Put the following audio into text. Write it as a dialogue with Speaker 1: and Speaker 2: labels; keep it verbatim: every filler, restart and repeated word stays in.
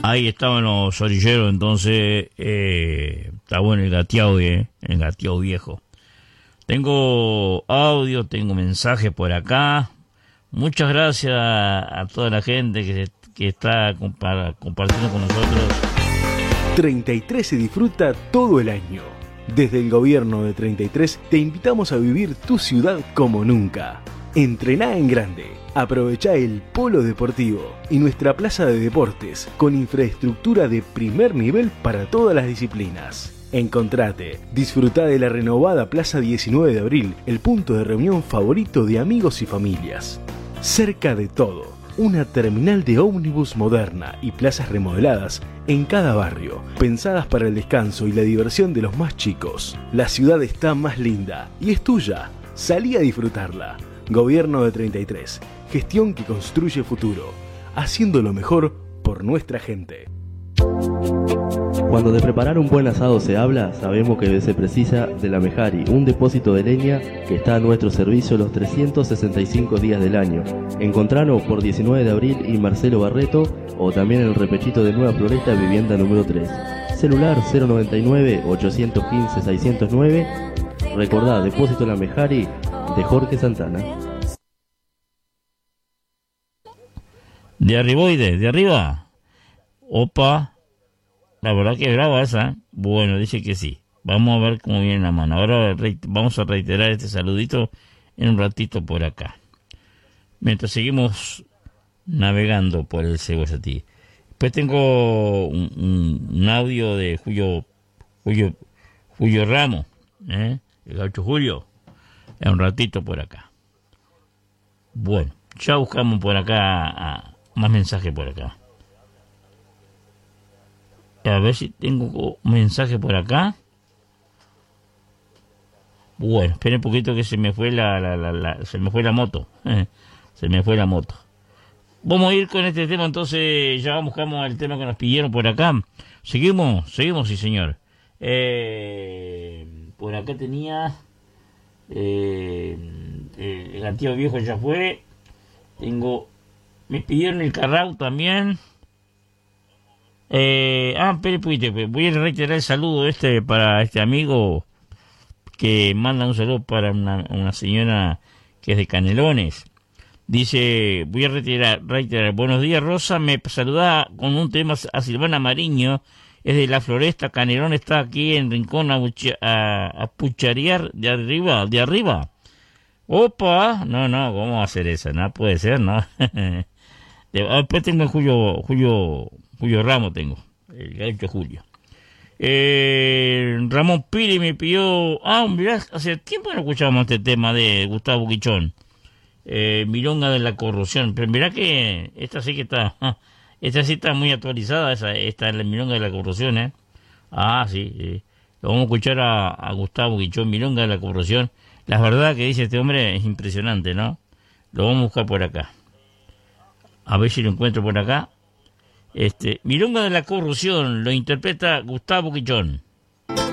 Speaker 1: Ahí estaban los orilleros, entonces eh, está bueno el gateado, eh, el gateado viejo. Tengo audio, tengo mensajes por acá. Muchas gracias a toda la gente que, que está compa- compartiendo con nosotros.
Speaker 2: treinta y tres se disfruta todo el año. Desde el gobierno de treinta y tres te invitamos a vivir tu ciudad como nunca. Entrená en grande, aprovechá el polo deportivo y nuestra plaza de deportes con infraestructura de primer nivel para todas las disciplinas. Encontrate, disfrutá de la renovada Plaza diecinueve de abril, el punto de reunión favorito de amigos y familias. Cerca de todo, una terminal de ómnibus moderna y plazas remodeladas en cada barrio, pensadas para el descanso y la diversión de los más chicos. La ciudad está más linda y es tuya. Salí a disfrutarla. Gobierno de treinta y tres. Gestión que construye futuro. Haciendo lo mejor por nuestra gente.
Speaker 3: Cuando de preparar un buen asado se habla, sabemos que se precisa de la Mejari, un depósito de leña que está a nuestro servicio los trescientos sesenta y cinco días del año. Encontranos por diecinueve de abril y Marcelo Barreto, o también en el repechito de Nueva Floresta, vivienda número tres. Celular cero noventa y nueve, ochocientos quince, seiscientos nueve. Recordá, depósito La Mejari de Jorge Santana.
Speaker 1: De arriboide, de arriba. Opa. La verdad que es brava esa. Bueno, dice que sí. Vamos a ver cómo viene la mano. Ahora re- vamos a reiterar este saludito en un ratito por acá. Mientras seguimos navegando por el Cebosatí. Después tengo un, un, un audio de Julio, Julio, Julio Ramos, ¿eh? El gaucho Julio. En un ratito por acá. Bueno, ya buscamos por acá a, más mensajes por acá. A ver si tengo un mensaje por acá. Bueno, esperen un poquito que se me fue la, la, la, la se me fue la moto. Se me fue la moto. Vamos a ir con este tema, entonces ya buscamos el tema que nos pidieron por acá. Seguimos, seguimos, sí señor. Eh, por acá tenía eh, eh, el antiguo viejo ya fue. Tengo, me pidieron el Carrau también. Eh, ah, pero voy a reiterar el saludo este para este amigo que manda un saludo para una, una señora que es de Canelones. Dice, voy a reiterar, reiterar, buenos días Rosa, me saluda con un tema a Silvana Mariño, es de La Floresta, Canelón está aquí en Rincón a, bucha, a, a pucharear de arriba, de arriba. Opa, no, no, ¿cómo va a hacer eso? No puede ser, ¿no? Después tengo Julio, Julio, Julio Ramos tengo, el gaucho Julio. Eh, Ramón Piri me pidió, ah, mirá, hace tiempo no escuchábamos este tema de Gustavo Quichón. Eh, Milonga de la corrupción, pero mirá que esta sí que está, esta sí está muy actualizada, esa, esta es la Milonga de la corrupción, ¿eh? Ah, sí, sí. Lo vamos a escuchar a, a Gustavo Quichón, Milonga de la corrupción. La verdad que dice este hombre es impresionante, ¿no? Lo vamos a buscar por acá. A ver si lo encuentro por acá. Este, Milonga de la corrupción lo interpreta Gustavo Quichón.